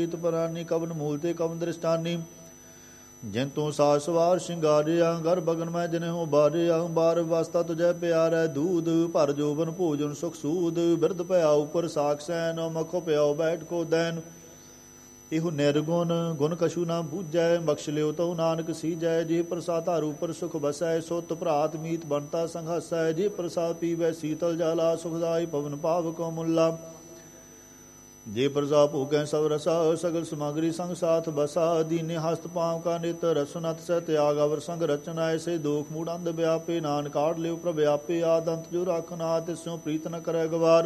ਪਰਾਨੀ ਕਵਨ ਮੂਲ ਤੇ ਕਵਨ ਦ੍ਰਿਸ਼ਟਾਨੀ ਜਿਨ ਤੂੰ ਸਾਜ ਸਵਾਰ ਸ਼ਿੰਗਾਰਿਆ ਗਰ ਬਗਨ ਮੈਂ ਜਿਨਹੁ ਬਾਰਿਆ ਬਾਰ ਵਸਤਾ ਤੁਝੈ ਪਿਆਰੈ ਦੂਧ ਭਰ ਜੋਬਨ ਭੋਜਨ ਸੁਖ ਸੂਦ ਬਿਰਧ ਭਇਆ ਉਪਰ ਸਾਖ ਸੈਨ ਮਖੋ ਪਿਆਉ ਬੈਠ ਕੋ ਦੈਨ ਇਹੋ ਨਿਰਗੁਣ ਗੁਣ ਕਛੂ ਨਾ ਬੂਝੈ ਬਖਸ਼ ਲਿਓ ਤਉ ਨਾਨਕ ਸੀਜੈ ਜੇ ਪ੍ਰਸਾਦ ਧਾਰੂ ਪਰ ਸੁਖ ਬਸੈ ਸੁਤ ਭਰਾਤ ਮੀਤ ਬਣਤਾ ਸੰਘਸੈ ਜੇ ਪ੍ਰਸਾਦ ਪੀਵੈ ਸੀਤਲ ਜਾਲਾ ਸੁਖਦਾਈ ਪਵਨ ਪਾਵ ਕੋ ਮੁੱਲਾ ਜੇ ਪ੍ਰਜਾ ਭੋਗੈ ਸਭ ਰਸਾ ਸਗਲ ਸਮਗਰੀ ਸੰਗ ਸਾਥ ਬਸਾ ਦੀਨੇ ਹਸਤ ਪਾਵ ਕਾ ਨਿਤ ਰਸਨਤ ਸਹਿ ਤਿਆਗ ਅਵਰ ਸੰਗ ਰਚਨਾ ਐਸੇ ਦੋਖ ਮੂੜ ਅੰਧ ਵਿਆਪੇ ਨਾਨ ਕਾਢ ਲਿਓ ਪ੍ਰਭ ਆਪੇ ਆਦੰਤ ਜੋ ਰਾਖਨਾ ਤਿਸੋਂ ਪ੍ਰੀਤ ਨ ਕਰੈ ਗਵਾਰ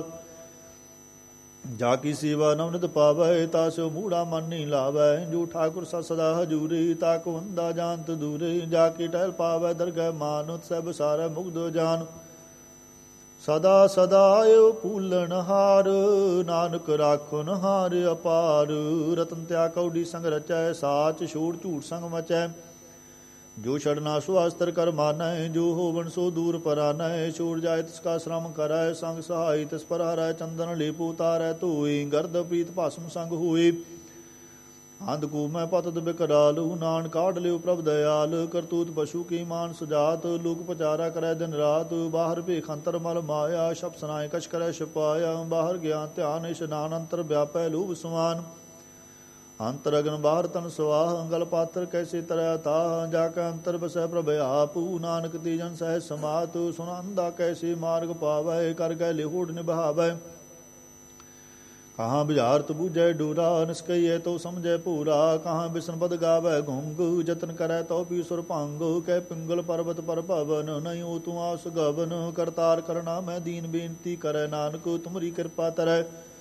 ਜਾ ਕੀ ਸੇਵਾ ਨਵਨਿਤ ਪਾਵੈ ਤਾਸੋ ਮੂੜਾ ਮਨ ਨਹੀਂ ਲਾਵੈ ਜੋ ਠਾਕੁਰ ਸਦਾ ਹਜੂਰੀ ਤਾ ਕੋ ਹੁੰਦਾ ਜਾਨਤ ਦੂਰੇ ਜਾ ਕੀ ਟਹਿਲ ਪਾਵੈ ਦਰਗਹਿ ਮਾਨੁਤ ਸਭ ਸਾਰੈ ਮੁਗਧ ਜਾਨ ਸਦਾ ਸਦਾਇਓ ਪੂਲਣ ਹਾਰ ਨਾਨਕ ਰਾਖੁਨ ਹਾਰ ਅਪਾਰ ਰਤਨ ਤਿਆ ਕੌਡੀ ਸੰਗ ਰਚੈ ਸਾਚ ਛੋੜ ਝੂਠ ਸੰਗ ਮਚੈ ਜੋ ਛੜਨਾ ਸੋ ਅਸਤਰ ਕਰ ਮਾਨੈ ਜੋ ਹੋਵਨ ਸੋ ਦੂਰ ਪਰਾਨੈ ਛੋੜ ਜਾਇ ਤਿਸ ਕਾ ਸ਼ਰਮ ਕਰੈ ਸੰਗ ਸਹਾਈ ਤਿਸ ਪਰ ਹਰੈ ਚੰਦਨ ਲੇਪੂ ਤਾਰੈ ਧੋਈ ਗਰਦ ਪ੍ਰੀਤ ਭਸਮ ਸੰਗ ਹੋਏ ਅੰਧ ਕੂ ਮੈਂ ਪਤਦ ਬਿਕਰਾਲੂ ਨਾਨ ਕਾਢ ਲਿਓ ਪ੍ਰਭ ਦਇਆਲ ਕਰਤੂਤ ਪਸ਼ੂ ਕੀ ਮਾਨ ਸੁਜਾਤ ਲੋਕ ਪਚਾਰਾ ਕਰੈ ਦਿਨ ਰਾਤ ਬਾਹਰ ਭੇਖ ਅੰਤਰ ਮਲ ਮਾਇਆ ਸ਼ਬਦ ਸੁਨਾਏ ਕਛ ਕਰੈ ਛਪਾਇਆ ਬਾਹਰ ਗਿਆਨ ਧਿਆਨ ਇਸ਼ਨਾਨ ਅੰਤਰ ਵਿਆਪੈ ਲੂਭ ਸਮਾਨ ਅੰਤਰ ਅਗਨ ਬਾਹਰ ਤਨ ਸਵਾਹ ਅੰਗਲ ਪਾਤਰ ਕੈਸੇ ਤਰੈ ਤਾ ਜਾ ਕੇ ਅੰਤਰ ਬਸੈ ਪ੍ਰਭ ਆਪੂ ਨਾਨਕ ਤੀਜਨ ਸਹਿ ਸਮਾਤ ਸੁਨੰਦਾ ਕੈਸੇ ਮਾਰਗ ਪਾਵੈ ਕਰ ਗਏ ਲਿਹੋੜ ਨਿਭਾਵੈ ਕਹਾਂ ਬਿਝਾਰਤ ਬੂਝੈ ਡੂਰਾ ਨਿਸਕਈਏ ਤੋ ਸਮਝੈ ਪੂਰਾ ਕਹਾਂ ਬਿਸ਼ਨ ਬਦ ਗਾਵੈ ਘੁੰਗ ਜਤਨ ਕਰੈ ਤੋ ਪੀ ਸੁਰ ਭੰਗ ਕਹਿ ਪਿੰਗਲ ਪਰਬਤ ਪਰ ਭਵਨ ਨਹੀਂ ਤੂੰ ਆਸ ਗਵਨ ਕਰਤਾਰ ਕਰਨਾ ਮੈਂ ਦੀਨ ਬੇਨਤੀ ਕਰੈ ਨਾਨਕ ਤੁਮਰੀ ਕਿਰਪਾ ਤਰੈ